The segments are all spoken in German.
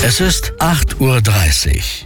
Es ist 8:30 Uhr.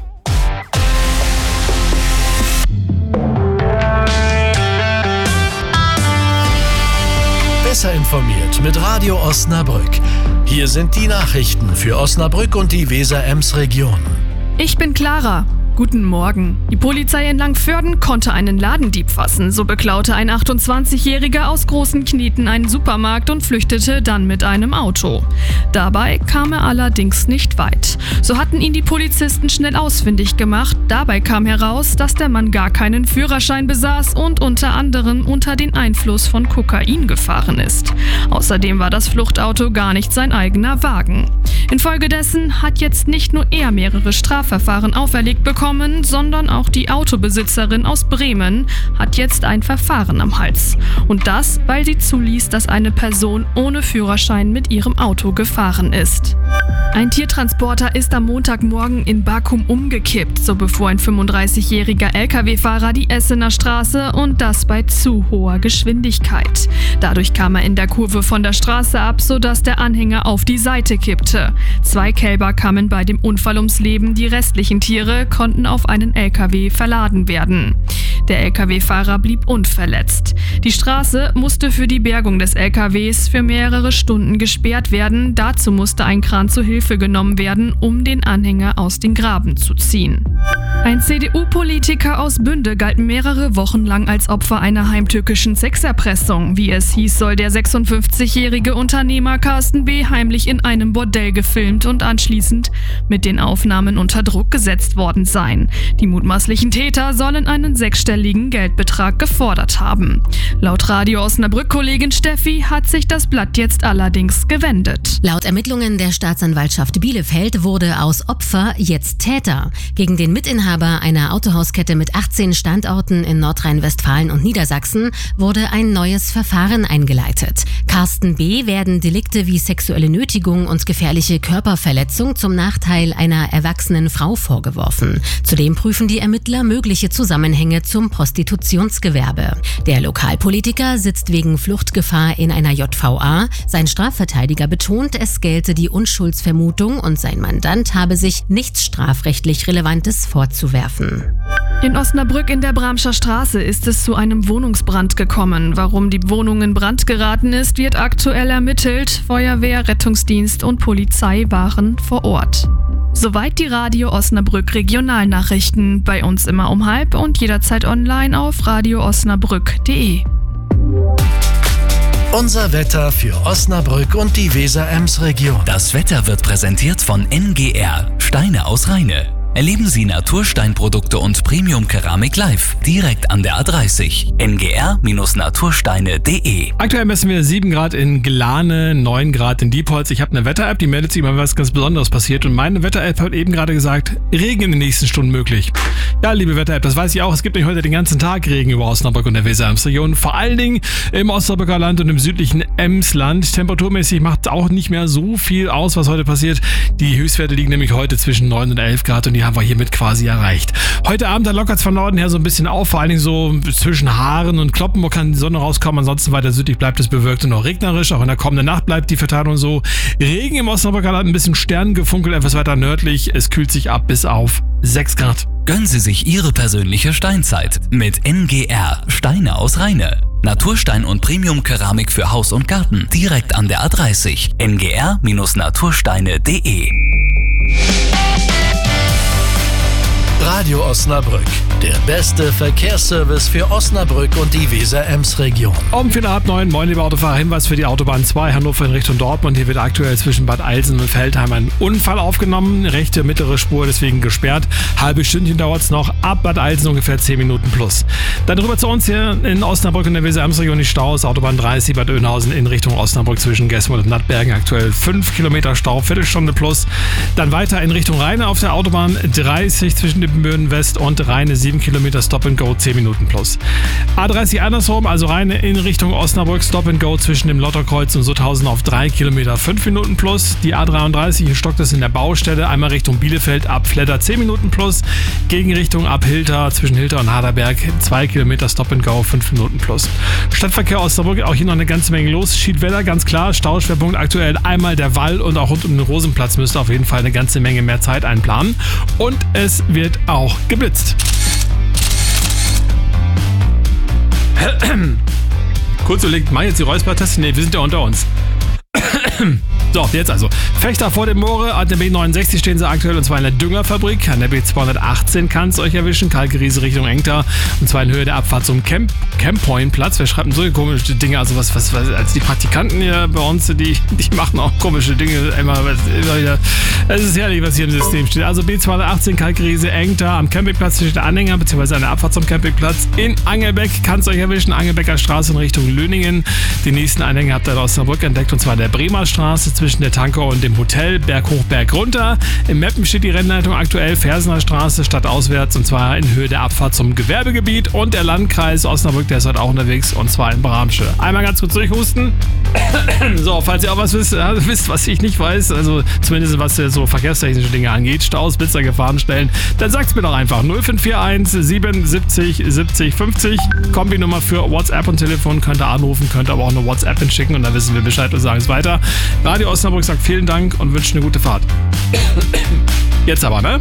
Besser informiert mit Radio Osnabrück. Hier sind die Nachrichten für Osnabrück und die Weser-Ems-Region. Ich bin Clara. Guten Morgen. Die Polizei in Langförden konnte einen Ladendieb fassen. So beklaute ein 28-Jähriger aus Großen Kneten einen Supermarkt und flüchtete dann mit einem Auto. Dabei kam er allerdings nicht weit. So hatten ihn die Polizisten schnell ausfindig gemacht. Dabei kam heraus, dass der Mann gar keinen Führerschein besaß und unter anderem unter den Einfluss von Kokain gefahren ist. Außerdem war das Fluchtauto gar nicht sein eigener Wagen. Infolgedessen hat jetzt nicht nur er mehrere Strafverfahren auferlegt bekommen, sondern auch die Autobesitzerin aus Bremen hat jetzt ein Verfahren am Hals. Und das, weil sie zuließ, dass eine Person ohne Führerschein mit ihrem Auto gefahren ist. Ein Tiertransporter ist am Montagmorgen in Bakum umgekippt. So befuhr ein 35-jähriger Lkw-Fahrer die Essener Straße und das bei zu hoher Geschwindigkeit. Dadurch kam er in der Kurve von der Straße ab, sodass der Anhänger auf die Seite kippte. 2 Kälber kamen bei dem Unfall ums Leben, die restlichen Tiere konnten auf einen LKW verladen werden. Der LKW-Fahrer blieb unverletzt. Die Straße musste für die Bergung des LKWs für mehrere Stunden gesperrt werden. Dazu musste ein Kran zu Hilfe genommen werden, um den Anhänger aus den Graben zu ziehen. Ein CDU-Politiker aus Bünde galt mehrere Wochen lang als Opfer einer heimtückischen Sexerpressung. Wie es hieß, soll der 56-jährige Unternehmer Carsten B. heimlich in einem Bordell gefilmt und anschließend mit den Aufnahmen unter Druck gesetzt worden sein. Die mutmaßlichen Täter sollen einen 6-stelligen Geldbetrag gefordert haben. Laut Radio Osnabrück-Kollegin Steffi hat sich das Blatt jetzt allerdings gewendet. Laut Ermittlungen der Staatsanwaltschaft Bielefeld wurde aus Opfer jetzt Täter. Gegen den Mitinhaber einer Autohauskette mit 18 Standorten in Nordrhein-Westfalen und Niedersachsen wurde ein neues Verfahren eingeleitet. Carsten B. werden Delikte wie sexuelle Nötigung und gefährliche Körperverletzung zum Nachteil einer erwachsenen Frau vorgeworfen. Zudem prüfen die Ermittler mögliche Zusammenhänge zum Prostitutionsgewerbe. Der Lokalpolitiker sitzt wegen Fluchtgefahr in einer JVA. Sein Strafverteidiger betont, es gelte die Unschuldsvermutung und sein Mandant habe sich nichts strafrechtlich Relevantes vorzuwerfen. In Osnabrück in der Bramscher Straße ist es zu einem Wohnungsbrand gekommen. Warum die Wohnung in Brand geraten ist, wird aktuell ermittelt. Feuerwehr, Rettungsdienst und Polizei waren vor Ort. Soweit die Radio Osnabrück Regionalnachrichten. Bei uns immer um 12:30 und jederzeit online auf radioosnabrück.de. Unser Wetter für Osnabrück und die Weser-Ems-Region. Das Wetter wird präsentiert von NGR, Steine aus Rheine. Erleben Sie Natursteinprodukte und Premium-Keramik live, direkt an der A30. ngr-natursteine.de. Aktuell messen wir 7 Grad in Glane, 9 Grad in Diepholz. Ich habe eine Wetter-App, die meldet sich immer, was ganz Besonderes passiert. Und meine Wetter-App hat eben gerade gesagt, Regen in den nächsten Stunden möglich. Ja, liebe Wetter-App, das weiß ich auch. Es gibt nämlich heute den ganzen Tag Regen über Osnabrück und der Weser-Ems-Region. Vor allen Dingen im Osnabrücker Land und im südlichen Emsland. Temperaturmäßig macht auch nicht mehr so viel aus, was heute passiert. Die Höchstwerte liegen nämlich heute zwischen 9 und 11 Grad und die haben wir hiermit quasi erreicht. Heute Abend lockert es von Norden her so ein bisschen auf, vor allen Dingen so zwischen Haaren und Kloppenburg kann die Sonne rauskommen, ansonsten weiter südlich bleibt es bewölkt und noch regnerisch, auch in der kommenden Nacht bleibt die Verteilung so. Regen im Osnabrücker Land, ein bisschen Sternengefunkel, etwas weiter nördlich, es kühlt sich ab bis auf 6 Grad. Gönnen Sie sich Ihre persönliche Steinzeit mit NGR, Steine aus Rheine. Naturstein und Premium-Keramik für Haus und Garten, direkt an der A30. ngr-natursteine.de. Radio Osnabrück, der beste Verkehrsservice für Osnabrück und die Weser-Ems-Region. Um 8:45, moin liebe Autofahrer, Hinweis für die Autobahn 2 Hannover in Richtung Dortmund. Hier wird aktuell zwischen Bad Eilsen und Feldheim ein Unfall aufgenommen. Rechte, mittlere Spur deswegen gesperrt. Halbe Stündchen dauert es noch, ab Bad Eilsen ungefähr 10 Minuten plus. Dann rüber zu uns hier in Osnabrück und der Weser-Ems-Region, die Staus. Autobahn 30 Bad Oeynhausen in Richtung Osnabrück zwischen Gesmund und Nattbergen. Aktuell 5 Kilometer Stau, Viertelstunde plus. Dann weiter in Richtung Rheine auf der Autobahn 30 zwischen dem Eppenbüren West und Rheine 7 Kilometer Stop and Go 10 Minuten plus. A30 andersrum, also Rheine in Richtung Osnabrück, Stop and Go zwischen dem Lotterkreuz und Sutthausen auf 3 Kilometer 5 Minuten plus. Die A33, hier stockt es in der Baustelle, einmal Richtung Bielefeld ab Fledder 10 Minuten plus. Gegenrichtung ab Hilter, zwischen Hilter und Harderberg 2 Kilometer Stop and Go 5 Minuten plus. Stadtverkehr Osnabrück, auch hier noch eine ganze Menge los. Schiedwetter, ganz klar, Stauschwerpunkt aktuell einmal der Wall und auch rund um den Rosenplatz müsst ihr auf jeden Fall eine ganze Menge mehr Zeit einplanen. Und es wird auch geblitzt. Kurz überlegt, mach jetzt die Räuspertaste? Ne, wir sind ja unter uns. So, jetzt also. Fechter vor dem Moore, an der B69 stehen sie aktuell und zwar in der Düngerfabrik. An der B218 kann es euch erwischen, Kalkriese Richtung Engter und zwar in Höhe der Abfahrt zum Campoin-Platz. Wer schreibt denn so komische Dinge? Also was als die Praktikanten hier bei uns, die machen auch komische Dinge. Immer wieder. Es ist herrlich, was hier im System steht. Also B218 Kalkriese Engter, am Campingplatz steht der Anhänger bzw. eine Abfahrt zum Campingplatz. In Angelbeck kann es euch erwischen, Angelbecker Straße in Richtung Löningen. Den nächsten Anhänger habt ihr in Osnabrück entdeckt und zwar der Bremer Straße zwischen der Tanker und dem Hotel, Berg hoch, Berg runter. Im Meppen steht die Rennleitung aktuell Fersener Straße stadtauswärts und zwar in Höhe der Abfahrt zum Gewerbegebiet und der Landkreis Osnabrück, der ist heute auch unterwegs und zwar in Bramsche. Einmal ganz kurz durchhusten. So, falls ihr auch was wisst, was ich nicht weiß, also zumindest was so verkehrstechnische Dinge angeht, Staus, Blitzer, Gefahrenstellen, dann sagt's mir doch einfach 0541 77 70 50. Kombi-Nummer für WhatsApp und Telefon, könnt ihr anrufen, könnt aber auch eine WhatsApp hinschicken und dann wissen wir Bescheid und sagen es weiter. Radio Osnabrück sagt vielen Dank und wünscht eine gute Fahrt. Jetzt aber, ne?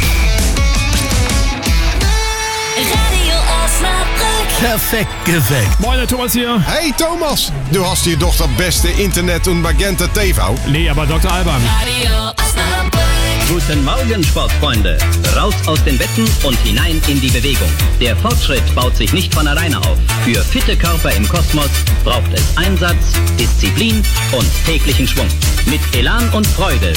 Radio Osnabrück. Perfekt geweckt. Moin, der Thomas hier. Hey Thomas, du hast hier doch das beste Internet und Magenta TV. Nee, aber Dr. Alban. Radio Osnabrück. Guten Morgen, Sportfreunde. Raus aus den Betten und hinein in die Bewegung. Der Fortschritt baut sich nicht von alleine auf. Für fitte Körper im Kosmos braucht es Einsatz, Disziplin und täglichen Schwung. Mit Elan und Freude